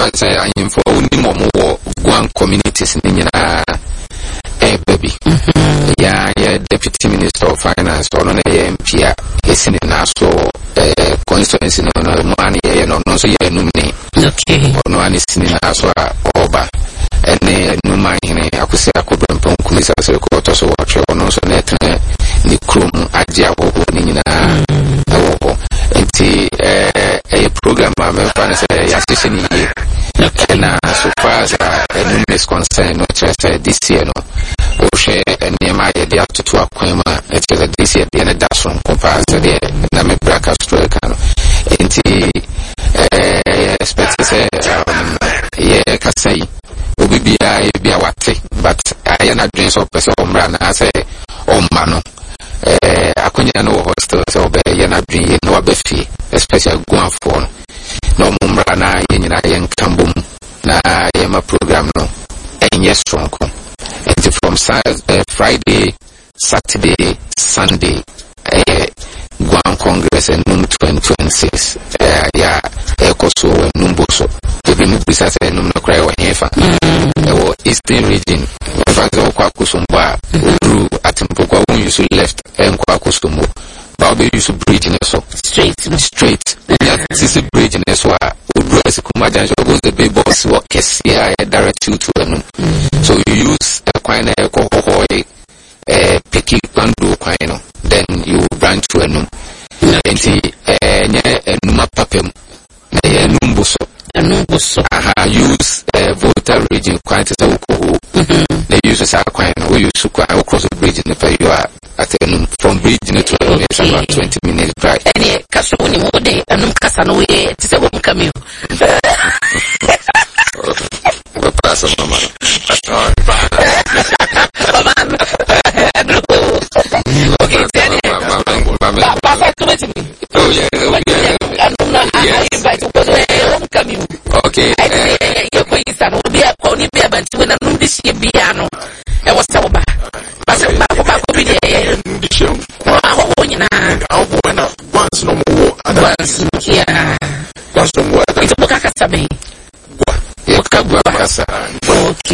say I am for only more one communities in baby. Yeah, Deputy Minister of Finance or on MP is in national constituency no money no so you nominate. Okay. Or no one is in national Oba. And no mind I could say I could bring Kumisa Court so watch or no so net the Krum Adia Nina a program I'm assisting and so far as is concerned, which I said this year, no, Oshe and Nehemiah, they have to acquire it this year, the end that's from comparison, the name Braka Stroke, and expect to say, yeah, Kasai, Ubibia, Biawati, but I am not doing so, Omran, I say, oh, Mano. I couldn't know hostels or Bayana being no befi, especially going for no Mumbrana in Kambum. Na yema program no enye strong and from Friday, Saturday, Sunday Guam Congress and Num 2026 yeah ekoso numboso ebi mu bisa se num no cry wa hefa Eastern region fazo kwa kusumba uru atimpokwa when you left and kwa kusumbu Bobby used to bridge in so straight. Yeah, this is bridge in so dress Kumajan goes the big boss work here direct you to them. So you use a coin picky bando coin, then you branch to a num. And numa papem numbuso. Use voter region quite so cool. They use a coin we use to across the bridge in the you are from bridge to it's about 20 minutes drive. Any Casoni more day and Casano to say what come you. Okay. Okay.